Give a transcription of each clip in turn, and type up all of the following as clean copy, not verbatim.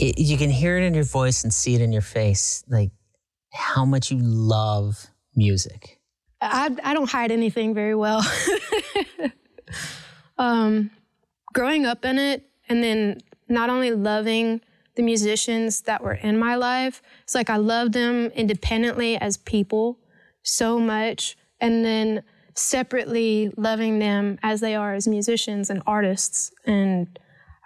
You can hear it in your voice and see it in your face, like how much you love music. I don't hide anything very well. Growing up in it, and then not only loving the musicians that were in my life, it's like I love them independently as people so much, and then separately loving them as they are as musicians and artists. And,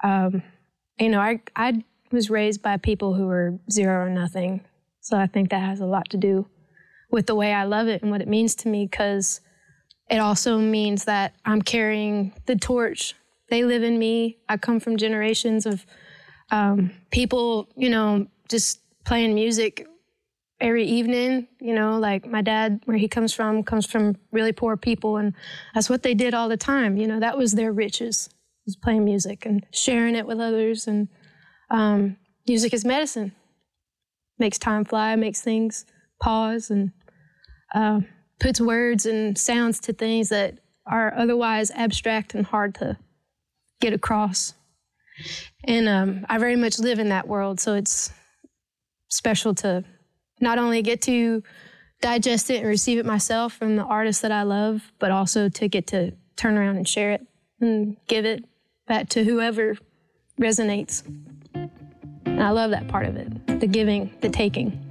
I was raised by people who were zero or nothing. So I think that has a lot to do with the way I love it and what it means to me, because it also means that I'm carrying the torch. They live in me. I come from generations of people, just playing music every evening, like my dad, where he comes from really poor people, and that's what they did all the time. That was their riches, was playing music and sharing it with others. And music is medicine. Makes time fly, makes things pause, and puts words and sounds to things that are otherwise abstract and hard to get across. And I very much live in that world, so it's special to not only get to digest it and receive it myself from the artists that I love, but also to get to turn around and share it and give it back to whoever resonates. And I love that part of it, the giving, the taking.